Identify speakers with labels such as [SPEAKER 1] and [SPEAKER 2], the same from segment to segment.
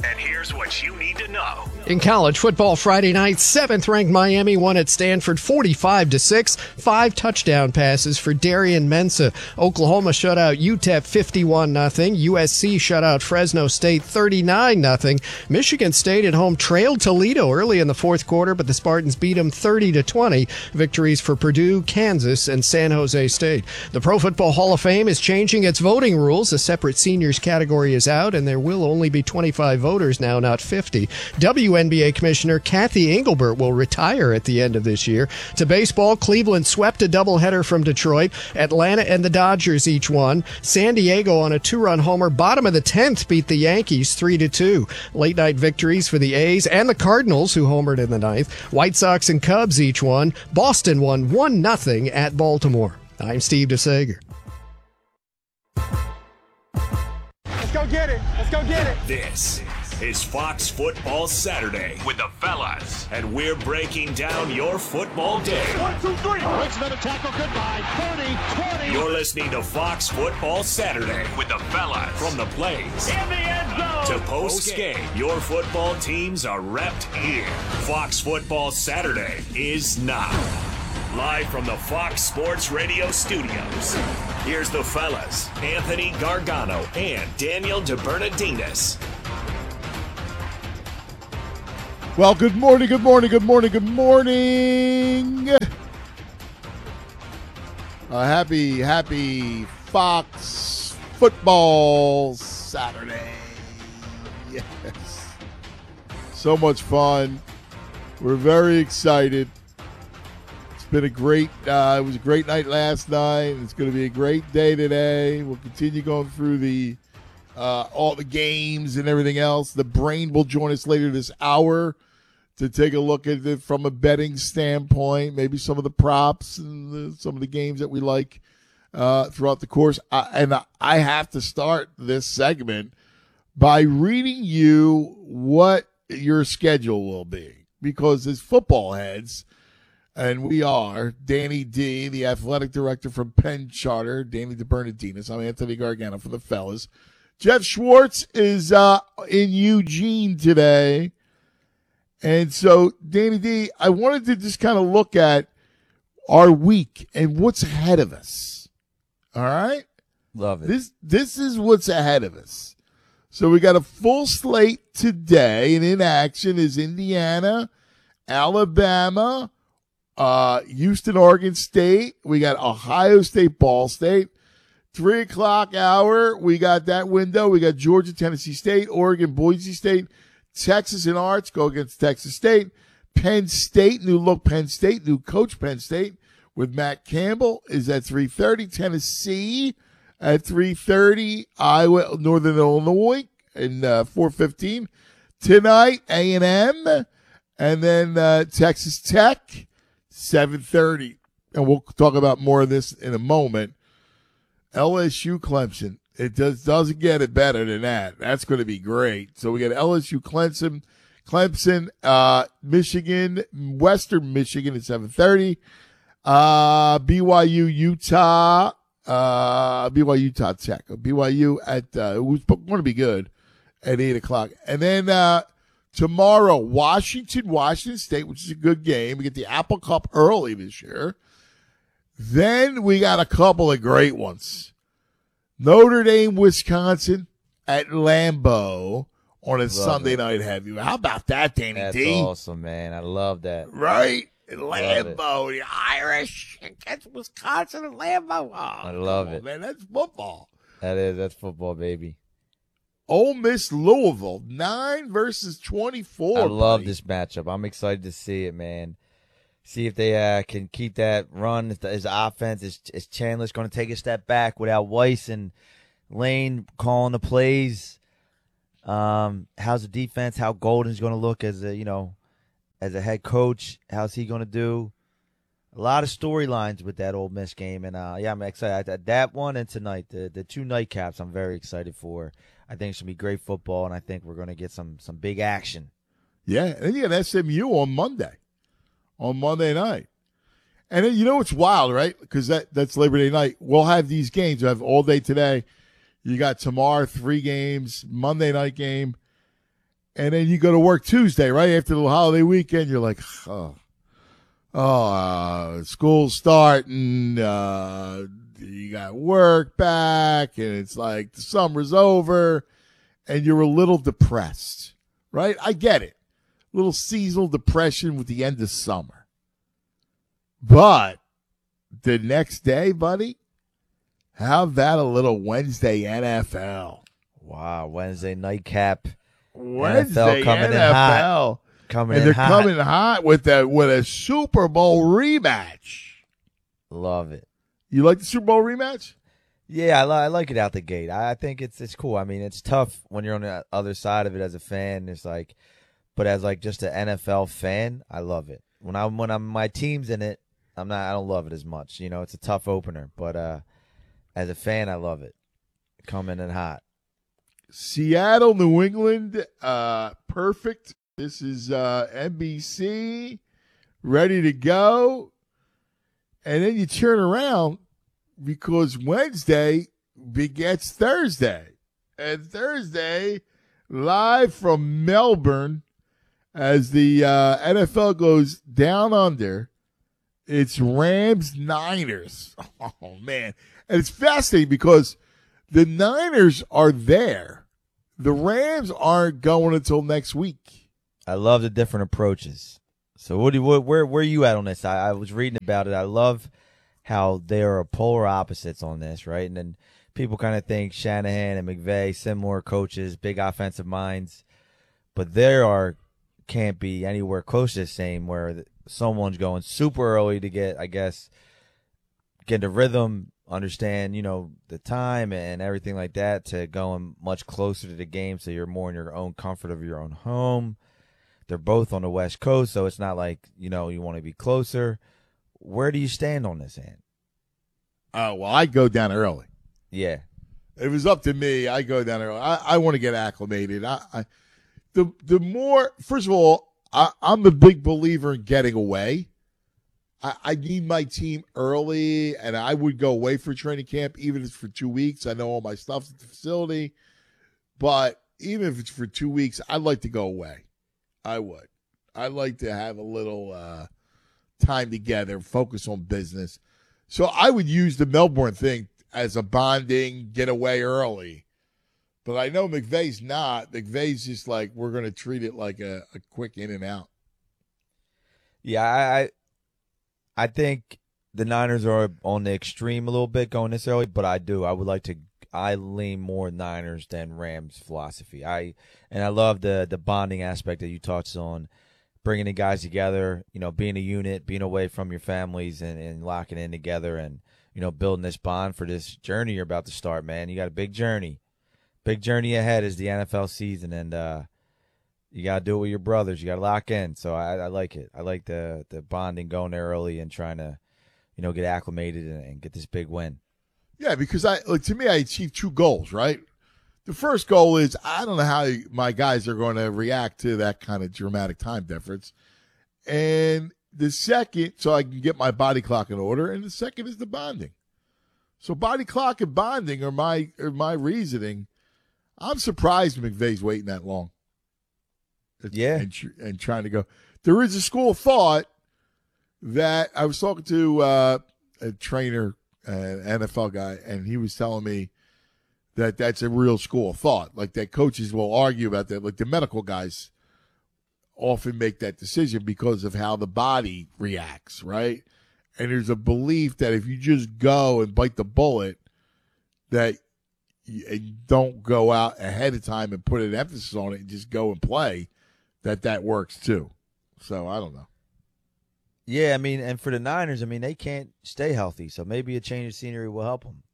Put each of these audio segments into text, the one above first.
[SPEAKER 1] And here's what you need to know.
[SPEAKER 2] In college football Friday night, 7th-ranked Miami won at Stanford 45-6. 5 touchdown passes for Darian Mensah. Oklahoma shut out UTEP 51-0. USC shut out Fresno State 39-0. Michigan State at home trailed Toledo early in the fourth quarter, but the Spartans beat them 30-20. Victories for Purdue, Kansas, and San Jose State. The Pro Football Hall of Fame is changing its voting rules. A separate seniors category is out, and there will only be 25 voters now, not 50. WNBA Commissioner Kathy Engelbert will retire at the end of this year. To baseball, Cleveland swept a doubleheader from Detroit. Atlanta and the Dodgers each won. San Diego on a 2-run homer, bottom of the 10th, beat the Yankees 3-2. Late night victories for the A's and the Cardinals, who homered in the 9th. White Sox and Cubs each won. Boston won 1-0 at Baltimore. I'm Steve DeSager.
[SPEAKER 3] Let's go get it. Let's go get it.
[SPEAKER 1] This is Fox Football Saturday with the fellas, and we're breaking down your football day.
[SPEAKER 3] 1, 2, 3. Makes another tackle. Goodbye. 30, 20.
[SPEAKER 1] You're listening to Fox Football Saturday with the fellas. From the plays
[SPEAKER 3] In the end zone.
[SPEAKER 1] to post-game, your football teams are repped here. Fox Football Saturday is now. Live from the Fox Sports Radio studios, here's the fellas, Anthony Gargano and Daniel DeBernardinis.
[SPEAKER 4] Well, good morning. Happy Fox Football Saturday. Yes. So much fun. We're very excited. Been it was a great night last night. It's going to be a great day today. We'll continue going through all the games and everything else. The Brain will join us later this hour to take a look at it from a betting standpoint, maybe some of the props and some of the games that we like throughout the course. I have to start this segment by reading you what your schedule will be, because as football heads, and we are Danny D, the athletic director from Penn Charter, Danny DeBernardinis. I'm Anthony Gargano for the fellas. Jeff Schwartz is in Eugene today. And so, Danny D, I wanted to just kind of look at our week and what's ahead of us. All right?
[SPEAKER 5] Love it.
[SPEAKER 4] This is what's ahead of us. So we got a full slate today, and in action is Indiana, Alabama, Houston, Oregon State. We got Ohio State, Ball State. 3 o'clock hour, we got that window. We got Georgia, Tennessee State, Oregon, Boise State, Texas and Arts go against Texas State. Penn State, new look Penn State, new coach Penn State with Matt Campbell is at 3:30. Tennessee at 3:30. Iowa, Northern Illinois and 4:15. Tonight, A&M, and then Texas Tech, 7:30. And we'll talk about more of this in a moment. LSU, Clemson. It doesn't get it better than that. That's going to be great. So we got LSU, Clemson, Michigan, Western Michigan at 7:30. BYU, Utah, Utah Tech. BYU at, it was going to be good at 8 o'clock. And then, tomorrow, Washington State, which is a good game. We get the Apple Cup early this year. Then we got a couple of great ones. Notre Dame, Wisconsin at Lambeau on a Sunday night heavy. How about that, Danny D?
[SPEAKER 5] That's awesome, man. I love that.
[SPEAKER 4] Right? Lambeau, the Irish against Wisconsin and Lambeau. Oh,
[SPEAKER 5] I love it.
[SPEAKER 4] Man, that's football.
[SPEAKER 5] That's football, baby.
[SPEAKER 4] Ole Miss, Louisville, 9 versus 24.
[SPEAKER 5] I love this matchup. I'm excited to see it, man. See if they can keep that run. If his offense is Chandler's going to take a step back without Weiss and Lane calling the plays. How's the defense? How Golden's going to look as a head coach? How's he going to do? A lot of storylines with that Ole Miss game, and I'm excited. That one and tonight, the 2 nightcaps, I'm very excited for. I think it's going to be great football, and I think we're going to get some big action.
[SPEAKER 4] Yeah, and then you got SMU on Monday night. And then, it's wild, right? Because that's Labor Day night. We'll have these games. We have all day today. You got tomorrow 3 games, Monday night game. And then you go to work Tuesday, right after the holiday weekend. You're like, school's starting. You got work back, and it's like the summer's over, and you're a little depressed, right? I get it. A little seasonal depression with the end of summer. But the next day, buddy, how about a little Wednesday NFL?
[SPEAKER 5] Wow, Wednesday nightcap.
[SPEAKER 4] Wednesday
[SPEAKER 5] NFL coming
[SPEAKER 4] NFL.
[SPEAKER 5] in hot.
[SPEAKER 4] They're coming hot with a Super Bowl rematch.
[SPEAKER 5] Love it.
[SPEAKER 4] You like the Super Bowl rematch?
[SPEAKER 5] Yeah, I like it out the gate. I think it's cool. I mean, it's tough when you're on the other side of it as a fan. It's like, but as like just an NFL fan, I love it. When my team's in it, I don't love it as much. You know, it's a tough opener, but as a fan, I love it. Coming in hot.
[SPEAKER 4] Seattle, New England, perfect. This is NBC, ready to go. And then you turn around because Wednesday begets Thursday. And Thursday, live from Melbourne, as the NFL goes down under, it's Rams-Niners. Oh, man. And it's fascinating because the Niners are there. The Rams aren't going until next week.
[SPEAKER 5] I love the different approaches. So where are you at on this? I was reading about it. I love how they are polar opposites on this, right? And then people kind of think Shanahan and McVay, similar coaches, big offensive minds, but can't be anywhere close to the same where someone's going super early to get the rhythm, understand, the time and everything like that, to going much closer to the game so you're more in your own comfort of your own home. They're both on the West Coast, so it's not like, you want to be closer. Where do you stand on this, Ant?
[SPEAKER 4] Oh, well, I go down early.
[SPEAKER 5] Yeah.
[SPEAKER 4] If it was up to me, I go down early. I want to get acclimated. The more, first of all, I'm a big believer in getting away. I need my team early, and I would go away for training camp, even if it's for 2 weeks. I know all my stuff's at the facility. But even if it's for 2 weeks, I'd like to go away. I would. I'd like to have a little time together, focus on business. So I would use the Melbourne thing as a bonding, get away early. But I know McVay's not. McVay's just like, we're going to treat it like a quick in and out.
[SPEAKER 5] Yeah, I think the Niners are on the extreme a little bit going this early, but I lean more Niners than Rams philosophy. I love the bonding aspect that you touched on, bringing the guys together, being a unit, being away from your families and locking in together and, building this bond for this journey you're about to start, man. You got a big journey ahead as the NFL season, and you got to do it with your brothers. You got to lock in. So I like it. I like the bonding, going there early and trying to, get acclimated and get this big win.
[SPEAKER 4] Yeah, because to me, I achieved two goals, right? The first goal is I don't know how my guys are going to react to that kind of dramatic time difference. And the second, so I can get my body clock in order. And the second is the bonding. So body clock and bonding are my reasoning. I'm surprised McVay's waiting that long.
[SPEAKER 5] Yeah.
[SPEAKER 4] And trying to go. There is a school of thought that I was talking to a trainer, an NFL guy, and he was telling me that that's a real school of thought. Like that coaches will argue about that. Like the medical guys often make that decision because of how the body reacts, right? And there's a belief that if you just go and bite the bullet, that you don't go out ahead of time and put an emphasis on it and just go and play, that works too. So I don't know.
[SPEAKER 5] Yeah, I mean, and for the Niners, they can't stay healthy, so maybe a change of scenery will help them,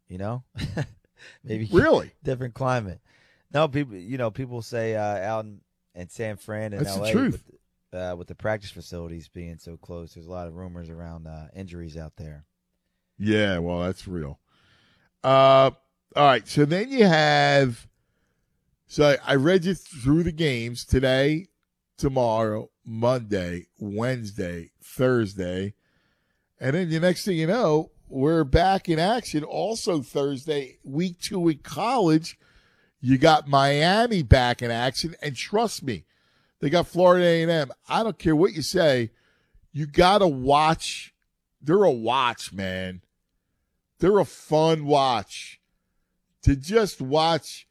[SPEAKER 5] Maybe
[SPEAKER 4] really
[SPEAKER 5] different climate. No, people say out in San Fran and
[SPEAKER 4] that's
[SPEAKER 5] LA
[SPEAKER 4] the truth.
[SPEAKER 5] With the practice facilities being so close, there's a lot of rumors around injuries out there.
[SPEAKER 4] Yeah, well, that's real. All right, so then you have – so I read you through the games today, tomorrow, Monday, Wednesday, Thursday. And then the next thing you know, we're back in action also Thursday, week 2 in college. You got Miami back in action. And trust me, They got Florida A&M. I don't care what you say. You got to watch. They're a watch, man. They're a fun watch. To just watch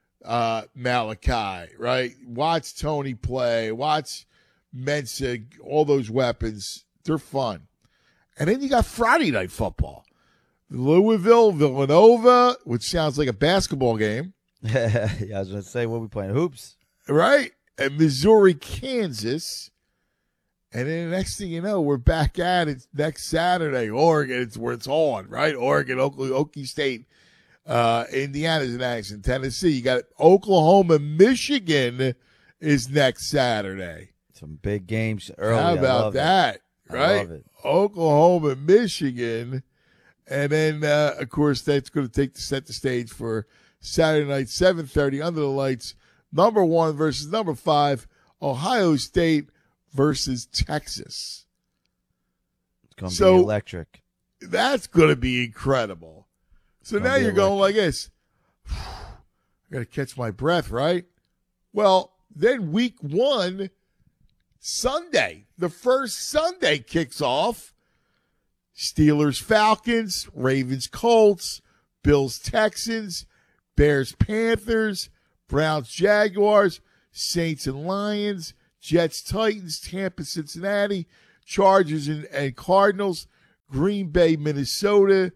[SPEAKER 4] Malachi, right? Watch Tony play. Watch Mensa, all those weapons. They're fun. And then you got Friday night football. Louisville, Villanova, which sounds like a basketball game.
[SPEAKER 5] Yeah, I was going to say, what are we playing? Hoops?
[SPEAKER 4] Right? And Missouri, Kansas. And then the next thing you know, we're back at it next Saturday. Oregon, it's where it's on, right? Oregon, Okie State, Indiana's in action. Tennessee, you got Oklahoma, Michigan is next Saturday.
[SPEAKER 5] Some big games early.
[SPEAKER 4] How about that? Right?
[SPEAKER 5] I love it.
[SPEAKER 4] Oklahoma, Michigan. And then, of course, that's going to set the stage for Saturday night, 7:30, under the lights. Number 1 versus number 5, Ohio State versus Texas.
[SPEAKER 5] It's going to be electric.
[SPEAKER 4] That's going to be incredible. So now you're going like this. I got to catch my breath, right? Well, then week 1, Sunday, the first Sunday kicks off. Steelers, Falcons, Ravens, Colts, Bills, Texans, Bears, Panthers, Browns, Jaguars, Saints and Lions, Jets, Titans, Tampa, Cincinnati, Chargers and Cardinals, Green Bay, Minnesota,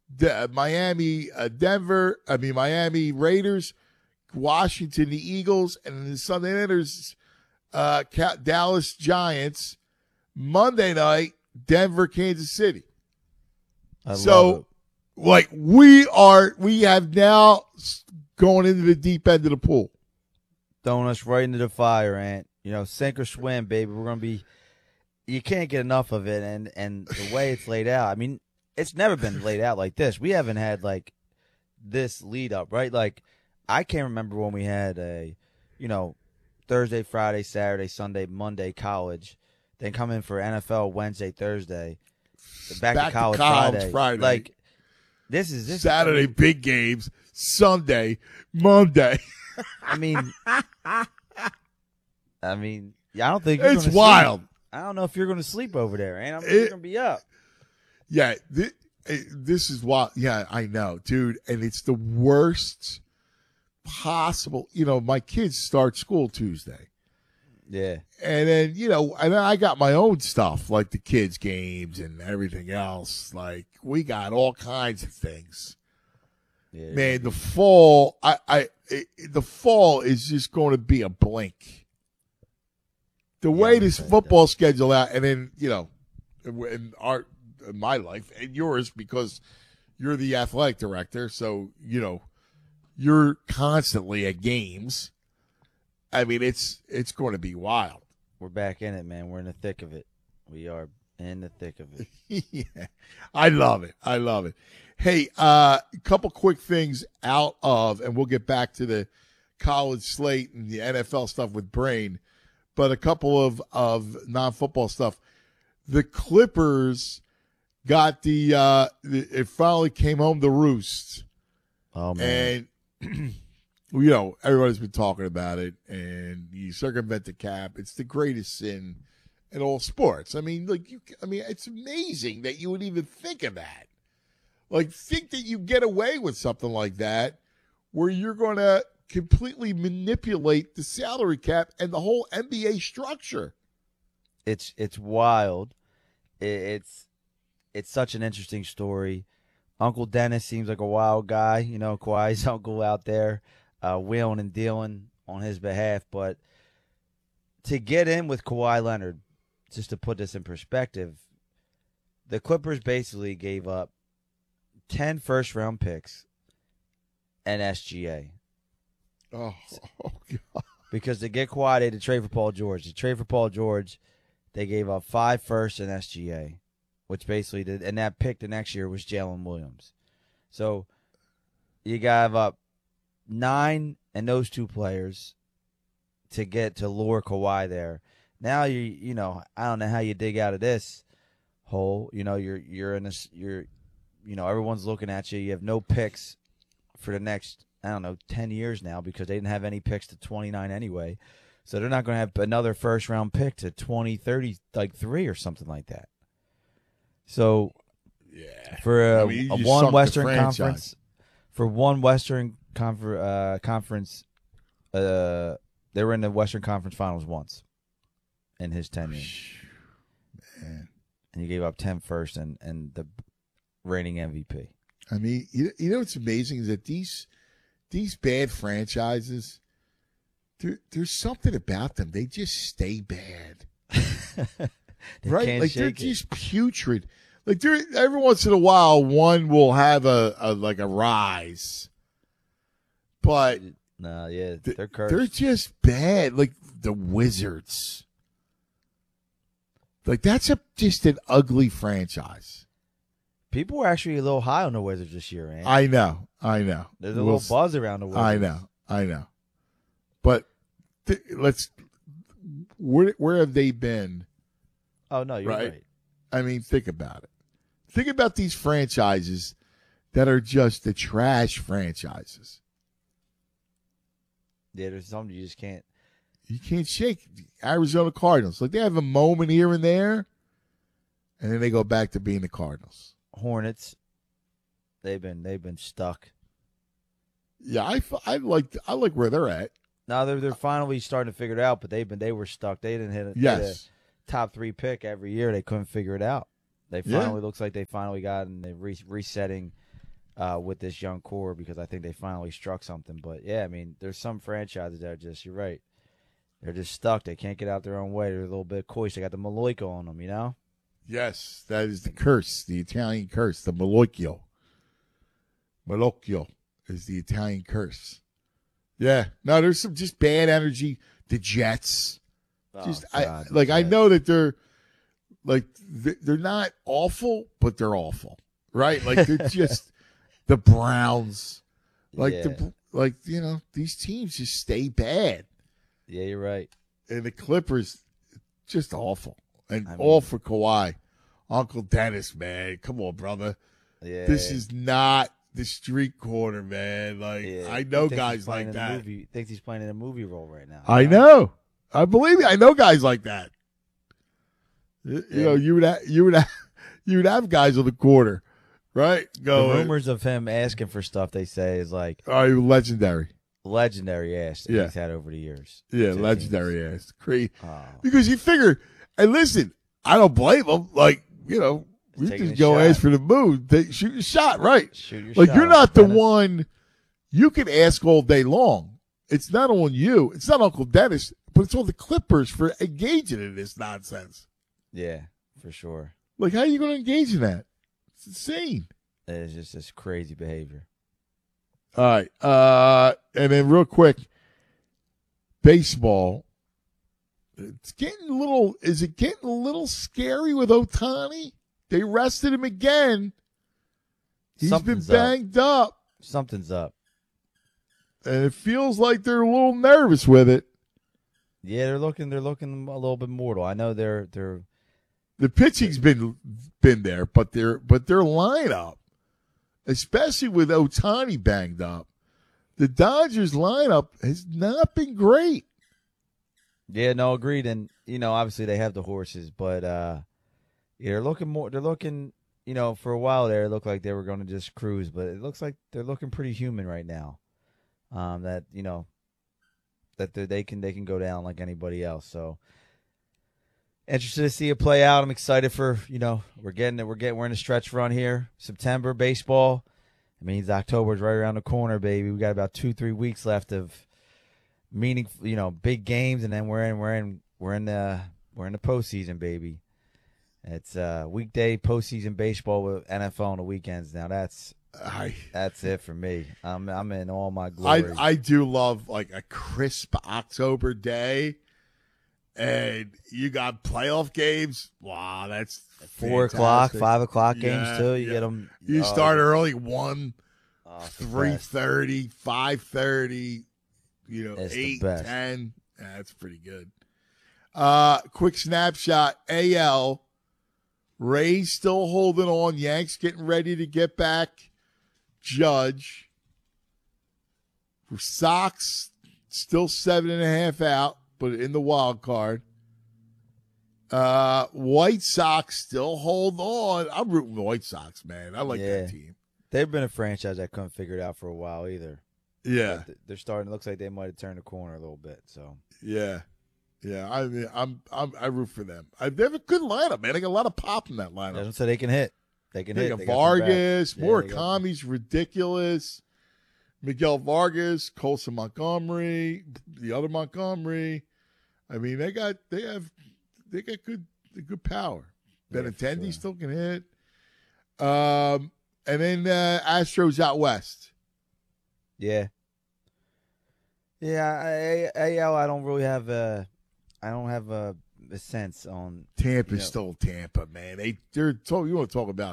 [SPEAKER 4] Miami, Miami Raiders, Washington, the Eagles, and then Sunday night there's Dallas Giants. Monday night, Denver, Kansas City.
[SPEAKER 5] I love it.
[SPEAKER 4] Like we have now going into the deep end of the pool.
[SPEAKER 5] Throwing us right into the fire, Ant. You know, sink or swim, baby. We're going to be – you can't get enough of it. And the way it's laid out, I mean, it's never been laid out like this. We haven't had, like, this lead up, right? Like, I can't remember when we had a, Thursday, Friday, Saturday, Sunday, Monday college, then come in for NFL Wednesday, Thursday, back to college Friday. Like, this is
[SPEAKER 4] Saturday, big games, Sunday, Monday.
[SPEAKER 5] I mean, yeah, I don't think
[SPEAKER 4] it's wild.
[SPEAKER 5] I don't know if you're going to sleep over there, and I'm going to be up.
[SPEAKER 4] Yeah, this is wild. Yeah, I know, dude, and it's the worst possible. My kids start school Tuesday.
[SPEAKER 5] Yeah,
[SPEAKER 4] and then and then I got my own stuff like the kids' games and everything else. Like we got all kinds of things. Yeah, man, the fall, the fall is just going to be a blink. The way this football schedule out, and then in my life and yours, because you're the athletic director, so you're constantly at games. I mean, it's going to be wild.
[SPEAKER 5] We're back in it, man. We're in the thick of it. We are in the thick of it.
[SPEAKER 4] Yeah, I love it. Hey, a couple quick things out of, and we'll get back to the college slate and the NFL stuff with Brain, but a couple of non-football stuff. The Clippers got it finally came home to roost.
[SPEAKER 5] Oh, man.
[SPEAKER 4] And, everybody's been talking about it, and you circumvent the cap. It's the greatest sin in all sports. I mean, it's amazing that you would even think of that. Like, think that you get away with something like that where you're going to completely manipulate the salary cap and the whole NBA structure.
[SPEAKER 5] It's wild. It's such an interesting story. Uncle Dennis seems like a wild guy, Kawhi's uncle out there, wheeling and dealing on his behalf. But to get in with Kawhi Leonard, just to put this in perspective, the Clippers basically gave up 10 first-round picks and SGA.
[SPEAKER 4] Oh, God.
[SPEAKER 5] Because to get Kawhi, they had to trade for Paul George. To trade for Paul George, they gave up 5 firsts and SGA, which basically did, and that pick the next year was Jalen Williams. So you gave up 9 and those 2 players to lure Kawhi there. Now I don't know how you dig out of this hole. You're in this. Everyone's looking at you. You have no picks for the next, 10 years now because they didn't have any picks to 29 anyway. So they're not going to have another first-round pick to 2033 or something like that. So for one Western Conference, conference, they were in the Western Conference Finals once in his tenure.
[SPEAKER 4] Man.
[SPEAKER 5] And you gave up 10 first and the reigning MVP.
[SPEAKER 4] I mean, you know what's amazing is that these bad franchises, there's something about them. They just stay bad. Right? Like they're just putrid. Like every once in a while, one will have a rise. But
[SPEAKER 5] no, yeah, they're cursed.
[SPEAKER 4] They're just bad. Like the Wizards. Like that's just an ugly franchise.
[SPEAKER 5] People were actually a little high on the Wizards this year, man.
[SPEAKER 4] I know.
[SPEAKER 5] There's a little buzz around the Wizards.
[SPEAKER 4] I know. But where have they been?
[SPEAKER 5] Oh no, you're right.
[SPEAKER 4] I mean, think about it. Think about these franchises that are just the trash franchises.
[SPEAKER 5] Yeah, there's something you just can't.
[SPEAKER 4] You can't shake the Arizona Cardinals. Like they have a moment here and there, and then they go back to being the Cardinals.
[SPEAKER 5] Hornets, they've been stuck.
[SPEAKER 4] Yeah, I like where they're at.
[SPEAKER 5] Now they're finally starting to figure it out, but they were stuck. They didn't hit a top 3 pick every year. They couldn't figure it out. They finally looks like they finally got and they're resetting with this young core because I think they finally struck something. But yeah, I mean, there's some franchises that are just, you're right, they're just stuck. They can't get out their own way. They're a little bit coy. They got the Maloika on them, you know.
[SPEAKER 4] Yes, that is the curse, the Italian curse, the Malocchio. Malocchio is the Italian curse. Yeah, no, there's some just bad energy. The Jets, I know that they're not awful, but they're awful, right? Like they're just the Browns, these teams just stay bad.
[SPEAKER 5] Yeah, you're right.
[SPEAKER 4] And the Clippers, just awful. And all for Kawhi. Uncle Dennis, man. Come on, brother.
[SPEAKER 5] Yeah.
[SPEAKER 4] This is not the street corner, man. Like, I know guys like that.
[SPEAKER 5] Thinks he's playing in a movie role right now.
[SPEAKER 4] I know. I believe it. I know guys like that. You know, you would have guys on the corner, right?
[SPEAKER 5] The rumors of him asking for stuff, they say, is like
[SPEAKER 4] legendary.
[SPEAKER 5] Legendary ass that he's had over the years.
[SPEAKER 4] Yeah, legendary ass. Crazy. Because you figure, and listen, I don't blame him. Like, you know, we just go ask for the moon. Shoot your shot, right?
[SPEAKER 5] Shoot your
[SPEAKER 4] shot. Like, you're not the
[SPEAKER 5] Dennis.
[SPEAKER 4] one. You can ask all day long. It's not on you. It's not Uncle Dennis, but it's on the Clippers for engaging in this nonsense.
[SPEAKER 5] Yeah, for sure.
[SPEAKER 4] Like, how are you going to engage in that? It's insane.
[SPEAKER 5] It's just this crazy behavior.
[SPEAKER 4] All right. And then real quick, baseball. It's getting a little. Is it getting a little scary with Ohtani? They rested him again. He's been banged up.
[SPEAKER 5] Something's up.
[SPEAKER 4] And it feels like they're a little nervous with it.
[SPEAKER 5] Yeah, they're looking a little bit mortal. I know they're
[SPEAKER 4] the pitching's been there, but their lineup, especially with Ohtani banged up, the Dodgers lineup has not been great.
[SPEAKER 5] Yeah, no, agreed. And you know, obviously they have the horses, but they're looking, you know, for a while there it looked like they were going to just cruise, but it looks like they're looking pretty human right now. That, you know, that they can go down like anybody else. So interested to see it play out. I'm excited for, you know, we're in a stretch run here. September baseball. It means October's right around the corner, baby. We got about 2-3 weeks left of meaningful, you know, big games, and then we're in the postseason, baby. It's weekday postseason baseball with NFL on the weekends. Now that's it for me. I'm in all my glory.
[SPEAKER 4] I do love like a crisp October day, and you got playoff games. Wow, that's
[SPEAKER 5] 4 o'clock, 5 o'clock games too. You get them.
[SPEAKER 4] You start early 1, 3:30, 5:30. You know,
[SPEAKER 5] it's
[SPEAKER 4] 8, 10. That's pretty good. Quick snapshot. AL. Rays still holding on. Yanks getting ready to get back Judge. For Sox, still 7.5 out. but in the wild card. White Sox still hold on. I'm rooting for the White Sox, man. I like that team.
[SPEAKER 5] They've been a franchise that couldn't figure it out for a while either.
[SPEAKER 4] Yeah,
[SPEAKER 5] but they're starting. It looks like they might have turned the corner a little bit. So
[SPEAKER 4] yeah. I mean, I root for them. They have a good lineup, man. They got a lot of pop in that lineup.
[SPEAKER 5] So they can hit. They can hit.
[SPEAKER 4] They got Vargas, Murakami's ridiculous. Miguel Vargas, Colson Montgomery, the other Montgomery. I mean, they got good power. Benintendi still can hit. And then Astros out west.
[SPEAKER 5] Yeah. Yeah, AL, I don't really have a sense on.
[SPEAKER 4] Tampa's still Tampa, man. You want to talk about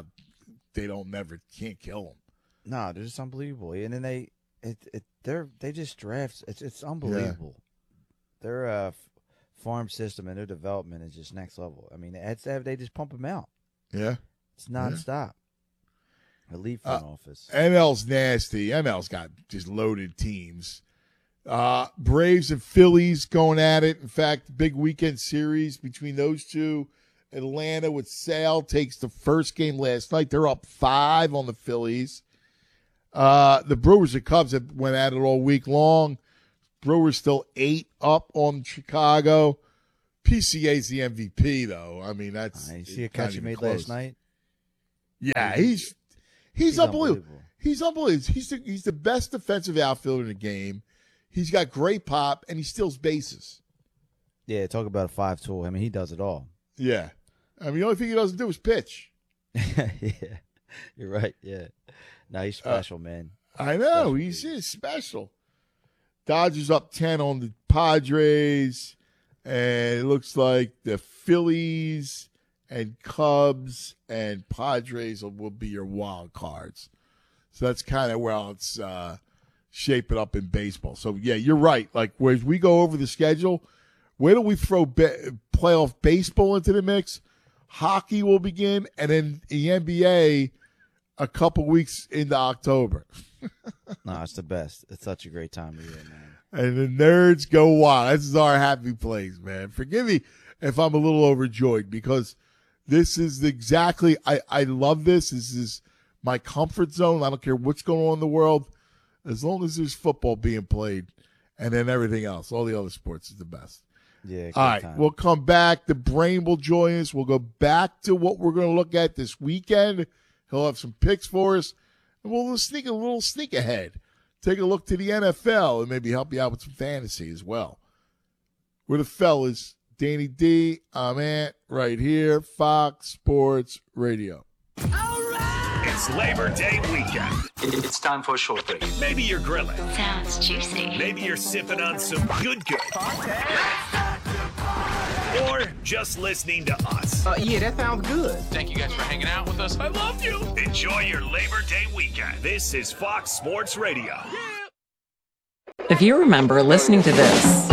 [SPEAKER 4] can't kill them.
[SPEAKER 5] No, they're just unbelievable. And then they just draft. It's unbelievable. Yeah. Their farm system and their development is just next level. I mean, they just pump them out.
[SPEAKER 4] Yeah,
[SPEAKER 5] it's nonstop. Elite front office.
[SPEAKER 4] NL's nasty. NL's got just loaded teams. Braves and Phillies going at it. In fact, big weekend series between those two. Atlanta with Sale takes the first game last night. They're up 5 on the Phillies. The Brewers and Cubs have went at it all week long. Brewers still 8 up on Chicago. PCA's the MVP, though. I mean, that's
[SPEAKER 5] you see a catch he made last night?
[SPEAKER 4] Yeah, he's unbelievable. He's unbelievable. He's the best defensive outfielder in the game. He's got great pop, and he steals bases.
[SPEAKER 5] Yeah, talk about a 5 tool. I mean, he does it all.
[SPEAKER 4] Yeah. I mean, the only thing he doesn't do is pitch.
[SPEAKER 5] Yeah, you're right. Yeah. No, he's special, man.
[SPEAKER 4] I know. He's special. Dodgers up 10 on the Padres, and it looks like the Phillies and Cubs and Padres will be your wild cards. So that's kind of where it's shaping up in baseball. So, yeah, you're right. Like, as we go over the schedule, where do we throw playoff baseball into the mix? Hockey will begin, and then the NBA a couple weeks into October.
[SPEAKER 5] No, it's the best. It's such a great time of year, man.
[SPEAKER 4] And the nerds go wild. This is our happy place, man. Forgive me if I'm a little overjoyed because this is exactly I love this. This is my comfort zone. I don't care what's going on in the world. As long as there's football being played and then everything else, all the other sports is the best.
[SPEAKER 5] Yeah.
[SPEAKER 4] All right, we'll come back. The Brain will join us. We'll go back to what we're going to look at this weekend. He'll have some picks for us. And we'll sneak ahead. Take a look to the NFL and maybe help you out with some fantasy as well. We're the fellas. Danny D, I'm Ant, right here, Fox Sports Radio.
[SPEAKER 1] All right! It's Labor Day weekend.
[SPEAKER 6] It's time for a short break.
[SPEAKER 1] Maybe you're grilling.
[SPEAKER 7] Sounds juicy.
[SPEAKER 1] Maybe you're sipping on some good. Or just listening to us.
[SPEAKER 8] Yeah, that sounds good.
[SPEAKER 9] Thank you guys for hanging out with us. I love you.
[SPEAKER 1] Enjoy your Labor Day weekend. This is Fox Sports Radio. Yeah.
[SPEAKER 10] If you remember listening to this,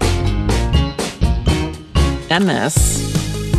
[SPEAKER 10] and this,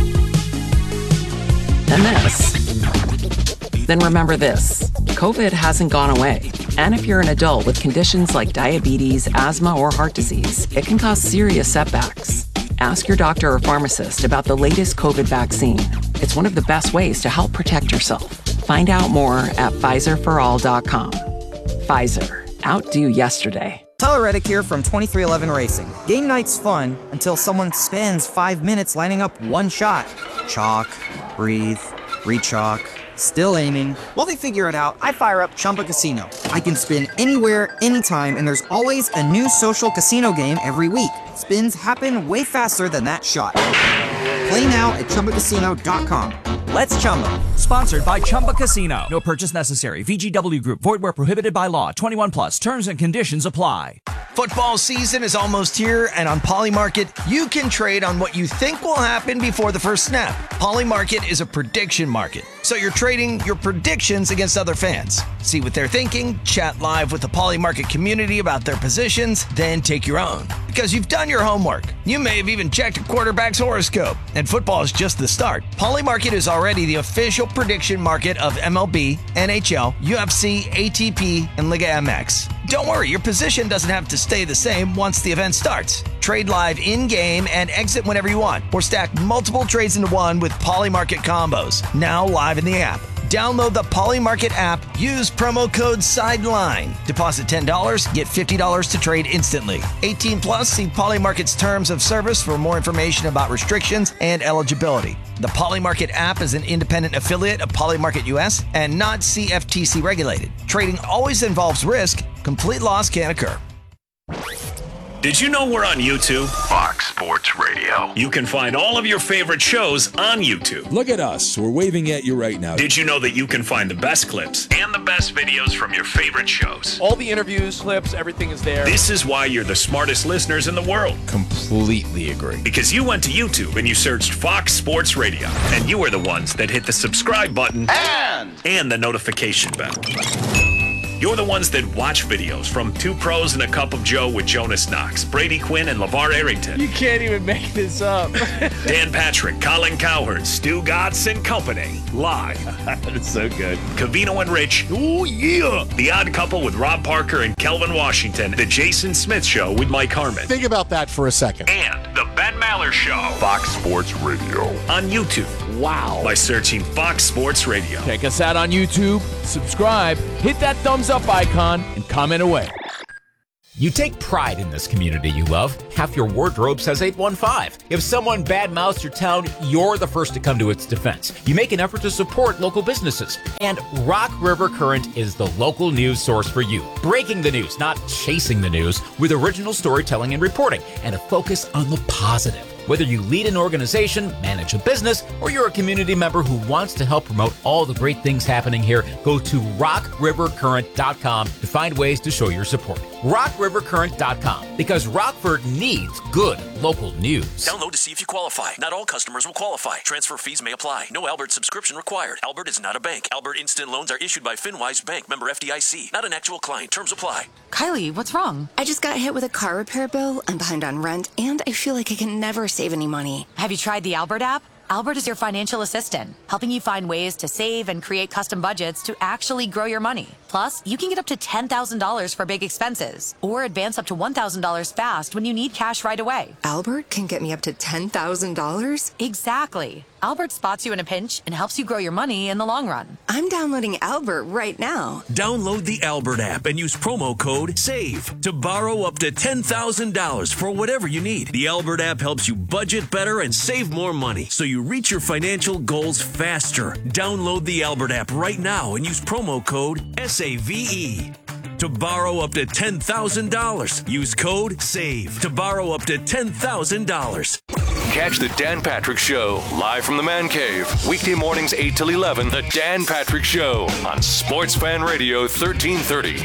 [SPEAKER 10] and this, then remember this. COVID hasn't gone away. And if you're an adult with conditions like diabetes, asthma, or heart disease, it can cause serious setbacks. Ask your doctor or pharmacist about the latest COVID vaccine. It's one of the best ways to help protect yourself. Find out more at PfizerForAll.com. Pfizer. Outdo yesterday.
[SPEAKER 11] Tyler Reddick here from 2311 Racing. Game night's fun until someone spends 5 minutes lining up one shot. Chalk, breathe, re-chalk, still aiming. While they figure it out, I fire up Chumba Casino. I can spin anywhere, anytime, and there's always a new social casino game every week. Spins happen way faster than that shot. Play now at ChumbaCasino.com. Let's Chumba.
[SPEAKER 12] Sponsored by Chumba Casino. No purchase necessary. VGW Group. Void where prohibited by law. 21 plus. Terms and conditions apply.
[SPEAKER 13] Football season is almost here, and on Polymarket, you can trade on what you think will happen before the first snap. Polymarket is a prediction market. So you're trading your predictions against other fans. See what they're thinking, chat live with the Polymarket community about their positions, then take your own. Because you've done your homework. You may have even checked a quarterback's horoscope. And football is just the start. Polymarket is already the official prediction market of MLB, NHL, UFC, ATP, and Liga MX. Don't worry, your position doesn't have to stay the same once the event starts. Trade live in-game and exit whenever you want, or stack multiple trades into one with Polymarket combos. Now live in the app. Download the Polymarket app. Use promo code SIDELINE. Deposit $10, get $50 to trade instantly. 18 plus, see Polymarket's terms of service for more information about restrictions and eligibility. The Polymarket app is an independent affiliate of Polymarket US and not CFTC regulated. Trading always involves risk. Complete loss can occur.
[SPEAKER 1] Did you know we're on YouTube?
[SPEAKER 7] Fox Sports Radio.
[SPEAKER 1] You can find all of your favorite shows on YouTube.
[SPEAKER 8] Look at us. We're waving at you right now.
[SPEAKER 1] Did you know that you can find the best clips and the best videos from your favorite shows?
[SPEAKER 14] All the interviews, clips, everything is there.
[SPEAKER 1] This is why you're the smartest listeners in the world.
[SPEAKER 8] Completely agree.
[SPEAKER 1] Because you went to YouTube and you searched Fox Sports Radio. And you are the ones that hit the subscribe button and the notification bell. You're the ones that watch videos from Two Pros and a Cup of Joe with Jonas Knox, Brady Quinn, and LeVar Arrington.
[SPEAKER 14] You can't even make this up.
[SPEAKER 1] Dan Patrick, Colin Cowherd, Stu Gatz and Company. Live.
[SPEAKER 14] That's so good.
[SPEAKER 1] Cavino and Rich. Oh, yeah. The Odd Couple with Rob Parker and Kelvin Washington. The Jason Smith Show with Mike Harmon.
[SPEAKER 15] Think about that for a second.
[SPEAKER 1] And the Ben Maller Show.
[SPEAKER 7] Fox Sports Radio.
[SPEAKER 1] On YouTube.
[SPEAKER 14] Wow.
[SPEAKER 1] By searching Fox Sports Radio.
[SPEAKER 14] Check us out on YouTube. Subscribe. Hit that thumbs up icon and comment away.
[SPEAKER 16] You take pride in this community you love. Half your wardrobe says 815. If someone badmouths your town, you're the first to come to its defense. You make an effort to support local businesses. And Rock River Current is the local news source for you. Breaking the news, not chasing the news, with original storytelling and reporting, and a focus on the positive. Whether you lead an organization, manage a business, or you're a community member who wants to help promote all the great things happening here, go to rockrivercurrent.com to find ways to show your support. rockrivercurrent.com, because Rockford needs good local news.
[SPEAKER 17] Download to see if you qualify. Not all customers will qualify. Transfer fees may apply. No Albert subscription required. Albert is not a bank. Albert Instant Loans are issued by FinWise Bank, member FDIC. Not an actual client. Terms apply.
[SPEAKER 18] Kylie, what's wrong? I just got hit with a car repair bill. I'm behind on rent, and I feel like I can never save any money.
[SPEAKER 19] Have you tried the Albert app? Albert is your financial assistant, helping you find ways to save and create custom budgets to actually grow your money. Plus, you can get up to $10,000 for big expenses, or advance up to $1,000 fast when you need cash right away.
[SPEAKER 18] Albert can get me up to $10,000?
[SPEAKER 19] Exactly. Albert spots you in a pinch and helps you grow your money in the long run.
[SPEAKER 18] I'm downloading Albert right now.
[SPEAKER 17] Download the Albert app and use promo code SAVE to borrow up to $10,000 for whatever you need. The Albert app helps you budget better and save more money, so you reach your financial goals faster. Download the Albert app right now and use promo code SAVE to borrow up to $10,000. Use code SAVE to borrow up to $10,000.
[SPEAKER 7] Catch the Dan Patrick Show live from the Man Cave. Weekday mornings 8 till 11. The Dan Patrick Show on Sports Fan Radio 1330.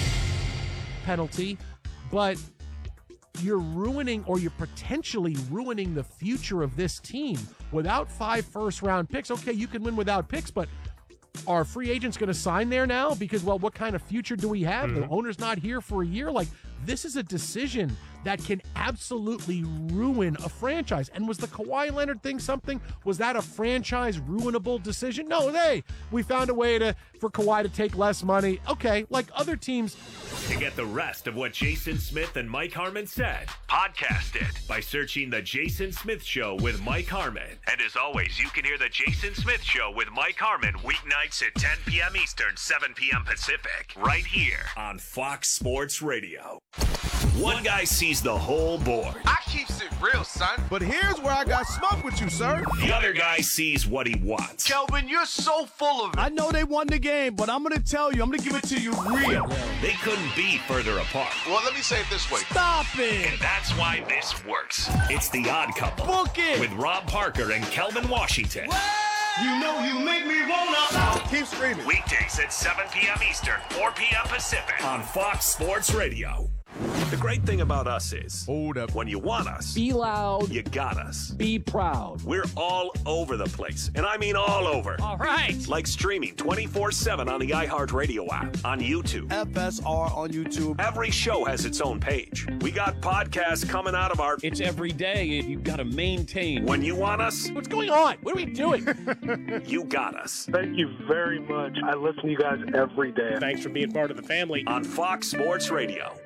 [SPEAKER 20] Penalty, but you're ruining, or you're potentially ruining, the future of this team. Without 5 first-round picks, okay, you can win without picks, but are free agents going to sign there now? Because, well, what kind of future do we have? The owner's not here for a year. Like, this is a decision that can absolutely ruin a franchise. And was the Kawhi Leonard thing something? Was that a franchise ruinable decision? No, we found a way for Kawhi to take less money. Okay, like other teams.
[SPEAKER 1] To get the rest of what Jason Smith and Mike Harmon said, podcast it by searching The Jason Smith Show with Mike Harmon. And as always, you can hear The Jason Smith Show with Mike Harmon weeknights at 10 p.m. Eastern, 7 p.m. Pacific, right here on Fox Sports Radio. One guy sees the whole board.
[SPEAKER 21] I keeps it real, son. But here's where I got smoked with you, sir.
[SPEAKER 1] The other guy sees what he wants.
[SPEAKER 21] Kelvin, you're so full of it. I know they won the game, but I'm going to tell you, I'm going to give it to you real.
[SPEAKER 1] They couldn't be further apart.
[SPEAKER 21] Well, let me say it this way.
[SPEAKER 1] Stop it! And that's why this works. It's The Odd Couple.
[SPEAKER 21] Book it!
[SPEAKER 1] With Rob Parker and Kelvin Washington.
[SPEAKER 21] You know you make me wanna. Keep screaming.
[SPEAKER 1] Weekdays at 7 p.m. Eastern, 4 p.m. Pacific on Fox Sports Radio. The great thing about us is,
[SPEAKER 20] Hold up.
[SPEAKER 1] when you want us,
[SPEAKER 3] Be loud.
[SPEAKER 1] you got us.
[SPEAKER 3] Be proud.
[SPEAKER 1] We're all over the place, and I mean all over.
[SPEAKER 3] All right.
[SPEAKER 1] Like streaming 24/7 on the iHeartRadio app, on YouTube.
[SPEAKER 21] FSR on YouTube.
[SPEAKER 1] Every show has its own page. We got podcasts coming out of our...
[SPEAKER 3] It's every day, and you've got to maintain.
[SPEAKER 1] When you want us,
[SPEAKER 20] What's going on? What are we doing?
[SPEAKER 1] you got us.
[SPEAKER 15] Thank you very much. I listen to you guys every day.
[SPEAKER 3] Thanks for being part of the family.
[SPEAKER 1] On Fox Sports Radio.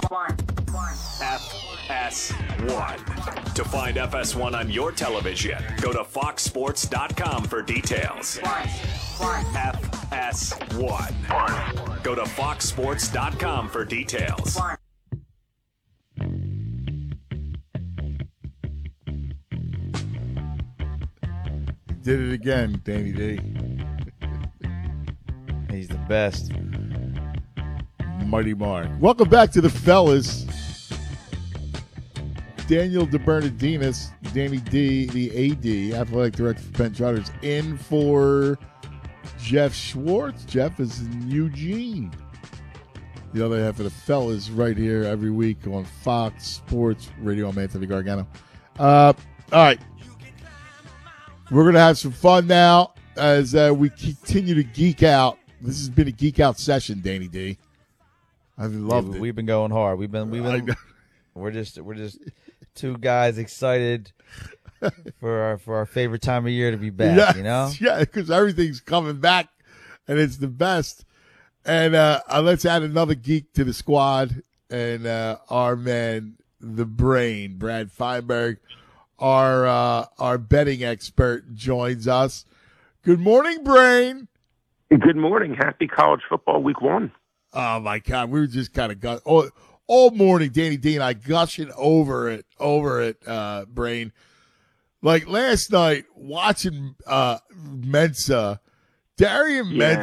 [SPEAKER 1] FS1. To find FS1 on your television, go to foxsports.com for details. FS1. Go to foxsports.com for details.
[SPEAKER 4] Did it again, Danny D.
[SPEAKER 5] He's the best.
[SPEAKER 4] Mighty Mark. Welcome back to the fellas. Daniel DeBernardinis, Danny D, the AD, athletic director for Penn Chargers, in for Jeff Schwartz. Jeff is in Eugene. The other half of the fellas right here every week on Fox Sports Radio. I'm Anthony Gargano. All right. We're going to have some fun now as we continue to geek out. This has been a geek out session, Danny D. I've loved it.
[SPEAKER 5] We've been going hard. We're just two guys excited for our favorite time of year to be back.
[SPEAKER 4] Yes,
[SPEAKER 5] you know?
[SPEAKER 4] Yeah, because everything's coming back, and it's the best. And let's add another geek to the squad, and our man, the brain, Brad Feinberg, our betting expert, joins us. Good morning, brain.
[SPEAKER 15] Good morning. Happy college football week 1.
[SPEAKER 4] Oh, my God. We were just kind of all morning, Danny D and I gushing over it, brain. Like last night, watching Mensa, Darian Mensa